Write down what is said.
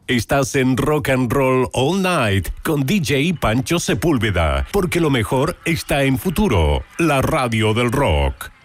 Estás en Rock and Roll All Night con DJ Pancho Sepúlveda, porque lo mejor está en Futuro, la radio del rock.